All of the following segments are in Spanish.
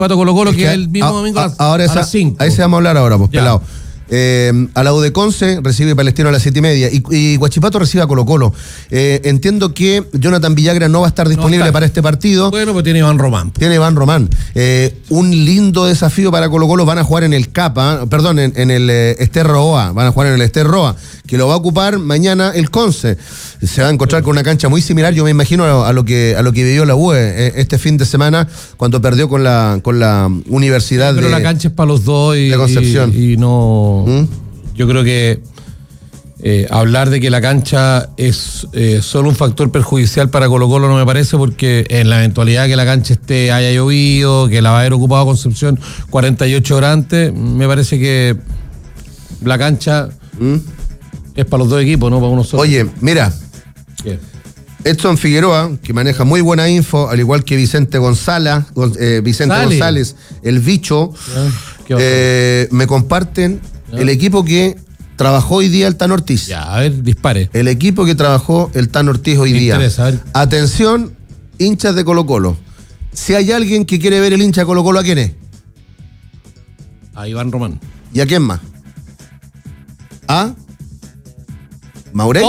Pato Colo-Colo, que es el mismo domingo a las 5. A ese vamos a hablar ahora, pues, pelado. A la U de Conce recibe Palestino a las 7:30 y Huachipato recibe a Colo-Colo. Entiendo que Jonathan Villagra no va a estar disponible para este partido. Bueno, pues tiene Iván Román. Un lindo desafío para Colo-Colo. Van a jugar en el Capa, en el Ester Roa. Van a jugar en el Ester Roa, que lo va a ocupar mañana el Conce. Se va a encontrar con una cancha muy similar, yo me imagino, a lo que vivió la U este fin de semana cuando perdió con la Universidad Pero la cancha es para los dos de Concepción. Y no... Yo creo que hablar de que la cancha es solo un factor perjudicial para Colo-Colo no me parece, porque en la eventualidad que la cancha haya llovido, que la va a haber ocupado Concepción 48 horas antes, me parece que la cancha es para los dos equipos, no para uno solo. Oye, mira, ¿qué? Edson Figueroa, que maneja muy buena info, al igual que Vicente González, el bicho, me comparten el equipo que trabajó hoy día el Tano Ortiz. Ya, a ver, dispare. El equipo que trabajó el Tano Ortiz hoy día. Atención, hinchas de Colo-Colo. Si hay alguien que quiere ver el hincha de Colo-Colo, ¿a quién es? A Iván Román. ¿Y a quién más? ¿A? ¿Maurel?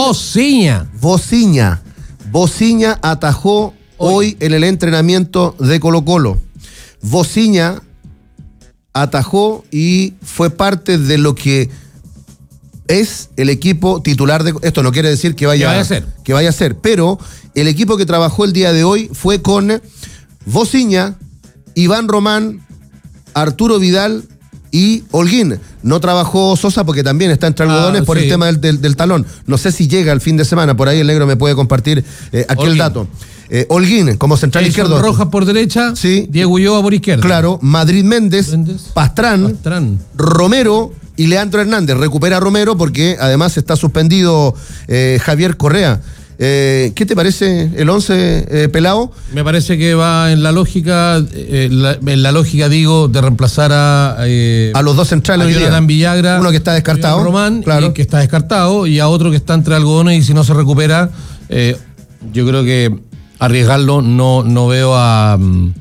Bociña atajó hoy en el entrenamiento de Colo-Colo. Bociña atajó y fue parte de lo que es el equipo titular de... Esto no quiere decir que vaya a ser, pero el equipo que trabajó el día de hoy fue con Bociña, Iván Román, Arturo Vidal y Holguín. No trabajó Sosa porque también está entre algodones por el tema del talón. No sé si llega el fin de semana, por ahí el negro me puede compartir aquí el dato. Holguín como central izquierdo. Rojas por derecha, sí. Diego Ulloa por izquierda. Claro, Madrid Méndez. Pastrán, Romero y Leandro Hernández. Recupera a Romero porque además está suspendido Javier Correa. ¿Qué te parece el 11, Pelao? Me parece que va en la lógica, digo, de reemplazar a los dos centrales. A Jonathan Villagra, uno que está descartado, Román, claro, que está descartado, y a otro que está entre algodones, y si no se recupera, yo creo que arriesgarlo. No veo a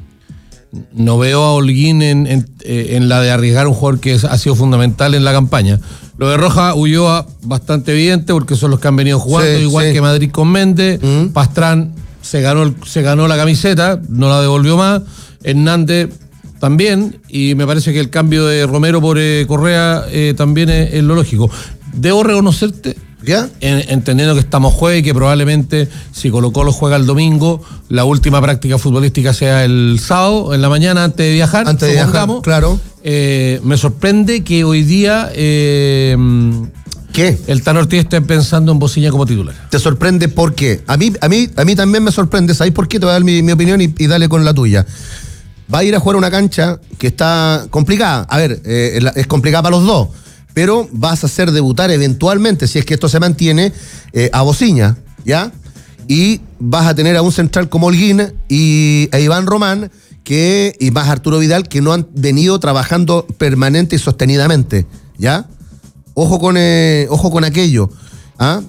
Holguín en la de arriesgar un jugador que ha sido fundamental en la campaña. Lo de Rojas, Ulloa, bastante evidente, porque son los que han venido jugando, igual que Madrid con Méndez. Pastrán se ganó la camiseta, no la devolvió más. Hernández también, y me parece que el cambio de Romero por Correa también es lo lógico. Debo reconocerte, ¿ya? Entendiendo que estamos jueves y que probablemente si Colo-Colo juega el domingo, la última práctica futbolística sea el sábado, en la mañana, antes de viajar, claro. Me sorprende que hoy día ¿qué? El Tano Ortiz esté pensando en Bociña como titular. ¿Te sorprende por qué? A mí también me sorprende. ¿Sabes por qué? Te voy a dar mi opinión y dale con la tuya. Va a ir a jugar una cancha que está complicada. A ver, es complicada para los dos, pero vas a hacer debutar eventualmente, si es que esto se mantiene, a Bociña, ¿ya? Y vas a tener a un central como Holguín a Iván Román, y más Arturo Vidal, que no han venido trabajando permanente y sostenidamente, ¿ya? Ojo con aquello. ¿Ah?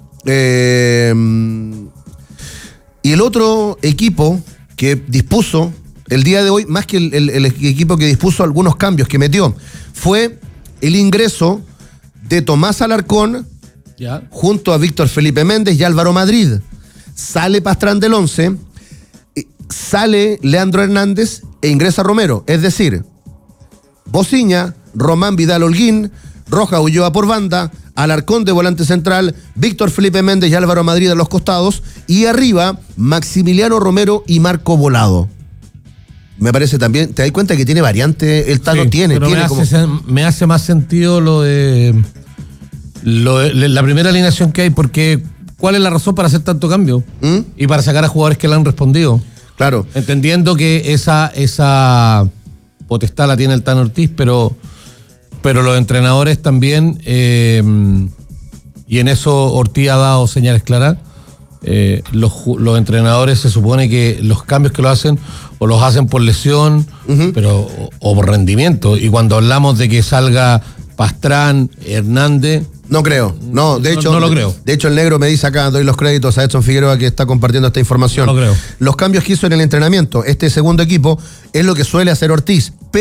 Y el otro equipo que dispuso el día de hoy, más que el equipo que dispuso algunos cambios que metió, fue el ingreso de Tomás Alarcón, ¿ya?, junto a Víctor Felipe Méndez y Álvaro Madrid. Sale Pastrán del 11, sale Leandro Hernández e ingresa Romero. Es decir, Bociña, Román, Vidal, Holguín, Rojas, Ulloa por banda, Alarcón de volante central, Víctor Felipe Méndez y Álvaro Madrid a los costados, y arriba Maximiliano Romero y Marco Volado. Me parece también, te das cuenta que tiene variante, el Tano tiene me hace más sentido lo de la primera alineación que hay, porque ¿cuál es la razón para hacer tanto cambio? Y para sacar a jugadores que le han respondido. Claro. Entendiendo que esa potestad la tiene el Tano Ortiz, pero los entrenadores también, y en eso Ortiz ha dado señales claras. Los entrenadores se supone que los cambios que lo hacen o los hacen por lesión, o por rendimiento, y cuando hablamos de que salga Pastrán, Hernández, No creo. No, de hecho, no lo creo. De hecho, el negro me dice acá, doy los créditos a Edson Figueroa que está compartiendo esta información. No lo creo. Los cambios que hizo en el entrenamiento este segundo equipo es lo que suele hacer Ortiz.